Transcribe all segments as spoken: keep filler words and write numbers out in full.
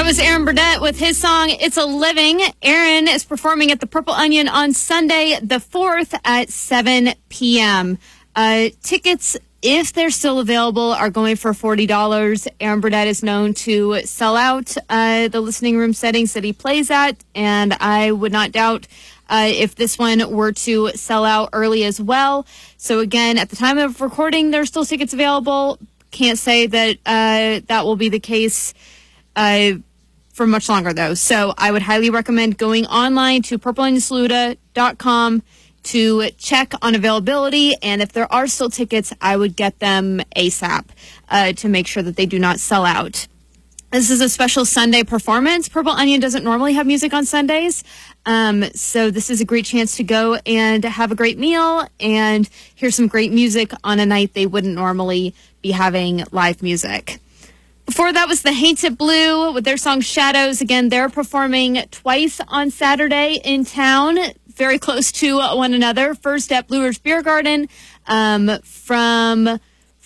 was Aaron Burdett with his song, It's a Living. Aaron is performing at the Purple Onion on Sunday, the fourth at seven p.m. Uh, tickets, if they're still available, are going for forty dollars. Aaron Burdett is known to sell out uh, the listening room settings that he plays at, and I would not doubt uh, if this one were to sell out early as well. So again, at the time of recording, there's still tickets available. Can't say that uh, that will be the case uh, for much longer, though. So I would highly recommend going online to purple onion saluda dot com to check on availability. And if there are still tickets, I would get them ASAP uh, to make sure that they do not sell out. This is a special Sunday performance. Purple Onion doesn't normally have music on Sundays. Um, so this is a great chance to go and have a great meal and hear some great music on a night they wouldn't normally be having live music. Before that was the Hainted Blue with their song Shadows. Again, they're performing twice on Saturday in town, very close to one another. First at Blue Ridge Beer Garden um, from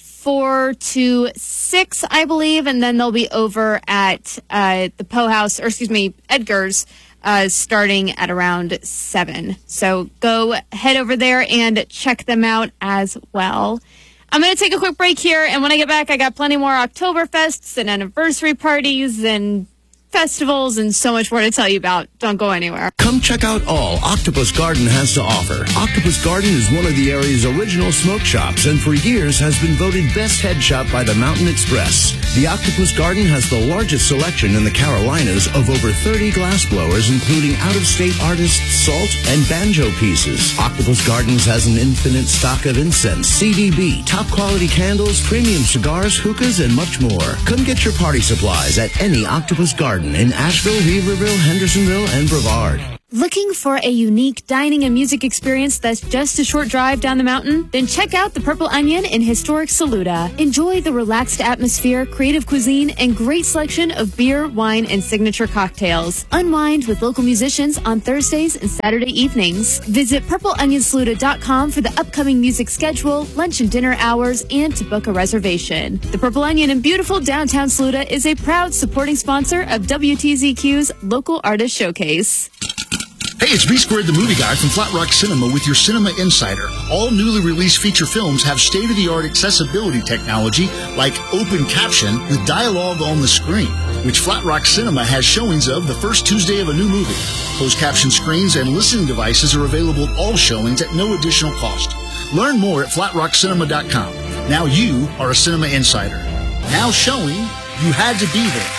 four to six, I believe, and then they'll be over at uh, the Poe House, or excuse me, Edgar's, uh, starting at around seven. So go head over there and check them out as well. I'm going to take a quick break here, and when I get back, I got plenty more Oktoberfests and anniversary parties and festivals and so much more to tell you about. Don't go anywhere. Come check out all Octopus Garden has to offer. Octopus Garden is one of the area's original smoke shops and for years has been voted best head shop by the Mountain Express. The Octopus Garden has the largest selection in the Carolinas of over thirty glassblowers, including out-of-state artists' salt and banjo pieces. Octopus Gardens has an infinite stock of incense, C D B, top-quality candles, premium cigars, hookahs, and much more. Come get your party supplies at any Octopus Garden in Asheville, Weaverville, Hendersonville, and Brevard. Looking for a unique dining and music experience that's just a short drive down the mountain? Then check out the Purple Onion in historic Saluda. Enjoy the relaxed atmosphere, creative cuisine, and great selection of beer, wine, and signature cocktails. Unwind with local musicians on Thursdays and Saturday evenings. Visit purple onion saluda dot com for the upcoming music schedule, lunch and dinner hours, and to book a reservation. The Purple Onion in beautiful downtown Saluda is a proud supporting sponsor of W T Z Q's Local Artist Showcase. Hey, it's B Squared the Movie Guy from Flat Rock Cinema with your Cinema Insider. All newly released feature films have state-of-the-art accessibility technology like open caption with dialogue on the screen, which Flat Rock Cinema has showings of the first Tuesday of a new movie. Closed caption screens and listening devices are available at all showings at no additional cost. Learn more at flat rock cinema dot com. Now you are a Cinema Insider. Now showing, you had to be there.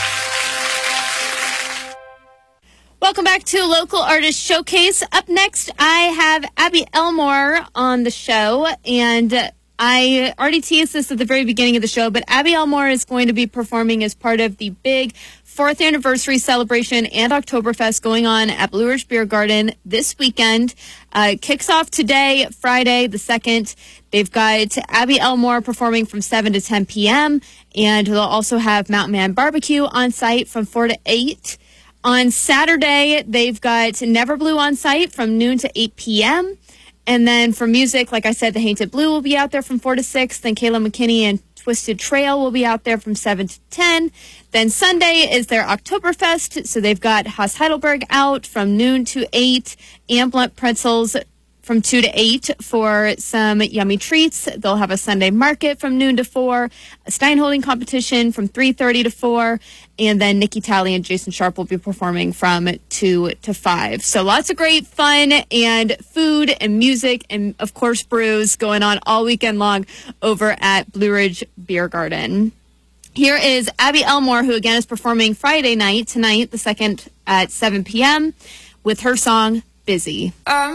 Welcome back to Local Artist Showcase. Up next, I have Abby Elmore on the show, and I already teased this at the very beginning of the show, but Abby Elmore is going to be performing as part of the big fourth anniversary celebration and Oktoberfest going on at Blue Ridge Beer Garden this weekend. Uh, kicks off today, Friday the second. They've got Abby Elmore performing from seven to ten p.m., and they'll also have Mountain Man Barbecue on site from four to eight. On Saturday, they've got Never Blue on site from noon to eight p.m. And then for music, like I said, the Hainted Blue will be out there from four to six. Then Kayla McKinney and Twisted Trail will be out there from seven to ten. Then Sunday is their Oktoberfest. So they've got Haas Heidelberg out from noon to eight. Amblant Pretzels from two to eight for some yummy treats. They'll have a Sunday market from noon to four, a Steinholding competition from three thirty to four, and then Nikki Talley and Jason Sharp will be performing from two to five. So lots of great fun and food and music and, of course, brews going on all weekend long over at Blue Ridge Beer Garden. Here is Abby Elmore, who again is performing Friday night, tonight, the second at seven p.m., with her song, Busy. Um.